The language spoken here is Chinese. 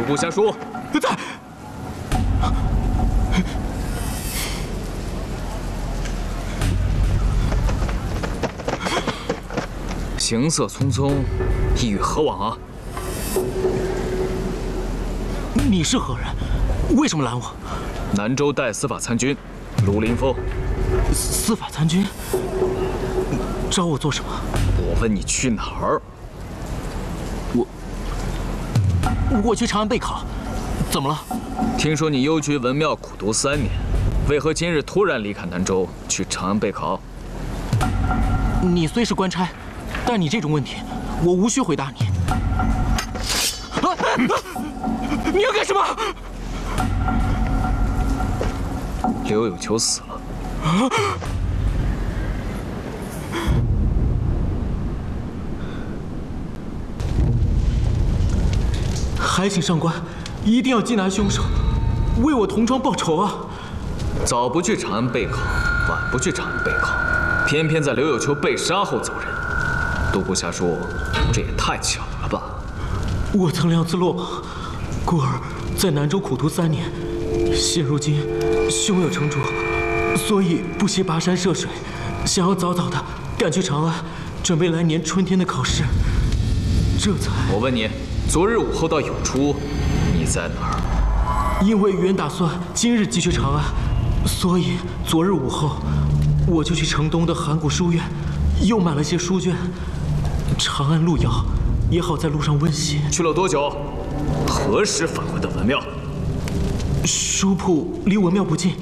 独孤侠书在。 行色匆匆，意欲何往啊？ 你是何人？为什么拦我？ 南州代司法参军卢林峰。 司法参军？找我做什么？ 我问你去哪儿？ 我去长安备考。怎么了？ 听说你幽居文庙苦读3年，为何今日突然离开南州去长安备考？ 你虽是官差，但你这种问题，我无需回答你。你要干什么？ 刘有秋死了。 还请上官一定要缉拿凶手，为我同窗报仇啊！ 早不去长安备考，晚不去长安备考，偏偏在刘有秋被杀后走人。独孤侠说，这也太巧了吧？ 我曾2次落榜，故而在南州苦读3年，现如今胸有成竹，所以不惜跋山涉水，想要早早的赶去长安，准备来年春天的考试。这才…… 我问你，昨日午后到酉初，你在哪儿？ 因为原打算今日即去长安，所以昨日午后我就去城东的函谷书院，又买了些书卷。长安路遥，也好在路上温习。 去了多久？何时返回的文庙？ 书铺离文庙不近。